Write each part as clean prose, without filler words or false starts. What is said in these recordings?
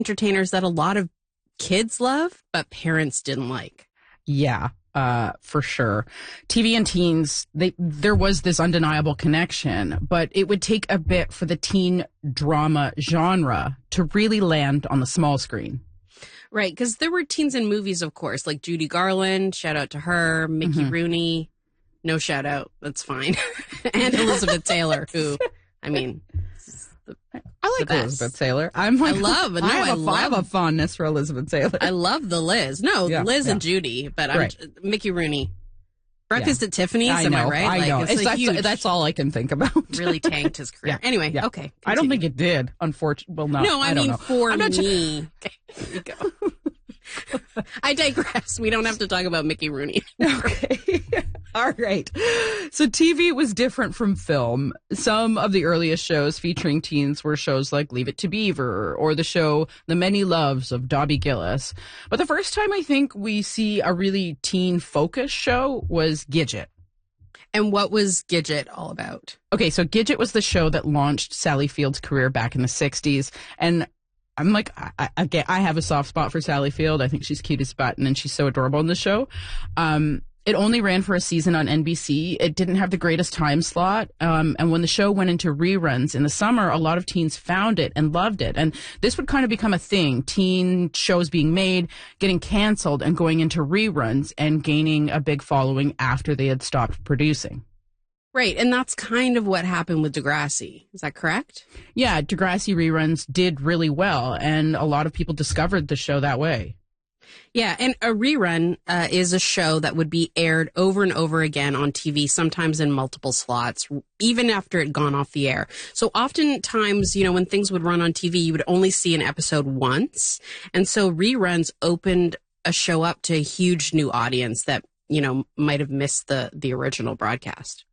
entertainers that a lot of kids love, but parents didn't like. Yeah, for sure. TV and teens, there was this undeniable connection, but it would take a bit for the teen drama genre to really land on the small screen. Right, because there were teens in movies, of course, like Judy Garland, shout out to her, Mickey Rooney, no shout out, that's fine, and Elizabeth Taylor, who, I mean... I like Elizabeth Taylor. I have a fondness for Elizabeth Taylor. I love the Liz. No, Liz and Judy, but Mickey Rooney. Breakfast at Tiffany's, am I right? I know. That's all I can think about. Really tanked his career. Anyway, okay. Continue. I don't think it did, unfortunately. Well, no. No, I mean, for me. Okay, here you go. I digress. We don't have to talk about Mickey Rooney. Okay. All right. So TV was different from film. Some of the earliest shows featuring teens were shows like Leave It to Beaver or the show The Many Loves of Dobby Gillis. But the first time I think we see a really teen-focused show was Gidget. And what was Gidget all about? Okay, so Gidget was the show that launched Sally Field's career back in the 60s. And I'm like, I have a soft spot for Sally Field. I think she's cute as a button and she's so adorable in the show. It only ran for a season on NBC. It didn't have the greatest time slot. And when the show went into reruns in the summer, a lot of teens found it and loved it. And this would kind of become a thing. Teen shows being made, getting canceled and going into reruns and gaining a big following after they had stopped producing. Right, and that's kind of what happened with Degrassi. Is that correct? Yeah, Degrassi reruns did really well, and a lot of people discovered the show that way. Yeah, and a rerun is a show that would be aired over and over again on TV, sometimes in multiple slots, even after it had gone off the air. So oftentimes, you know, when things would run on TV, you would only see an episode once. And so reruns opened a show up to a huge new audience that, you know, might have missed the original broadcast.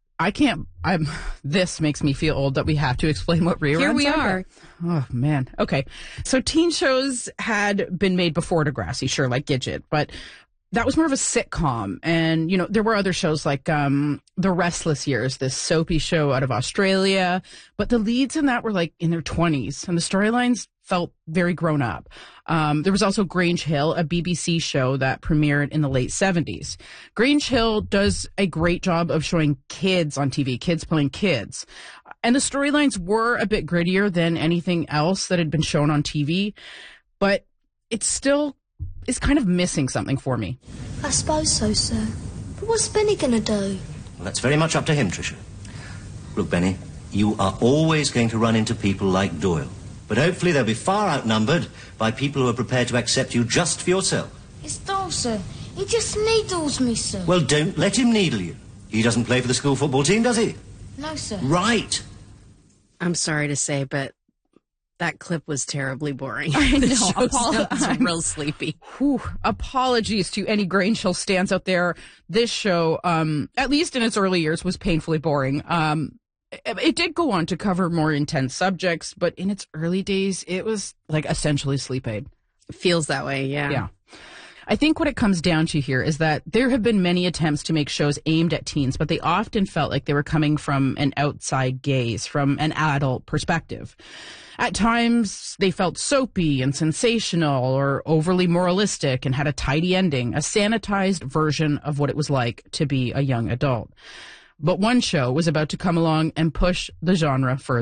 This makes me feel old that we have to explain what reruns are. Here we are. Oh, man. Okay. So teen shows had been made before Degrassi, sure, like Gidget, but that was more of a sitcom. And, you know, there were other shows like The Restless Years, this soapy show out of Australia, but the leads in that were like in their 20s and the storylines felt very grown up. There was also Grange Hill, a BBC show that premiered in the late 70s. Grange Hill does a great job of showing kids on TV, kids playing kids. And the storylines were a bit grittier than anything else that had been shown on TV, but it still is kind of missing something for me. I suppose so, sir. But what's Benny going to do? Well, that's very much up to him, Tricia. Look, Benny, you are always going to run into people like Doyle. But hopefully they'll be far outnumbered by people who are prepared to accept you just for yourself. It's Doyle, sir. He just needles me, sir. Well, don't let him needle you. He doesn't play for the school football team, does he? No, sir. Right. I'm sorry to say, but that clip was terribly boring. I know. It's real sleepy. Whew, apologies to any Grange Hill stands out there. This show, at least in its early years, was painfully boring. It did go on to cover more intense subjects, but in its early days, it was like essentially sleep aid. It feels that way, yeah. Yeah. I think what it comes down to here is that there have been many attempts to make shows aimed at teens, but they often felt like they were coming from an outside gaze, from an adult perspective. At times, they felt soapy and sensational or overly moralistic and had a tidy ending, a sanitized version of what it was like to be a young adult. But one show was about to come along and push the genre further.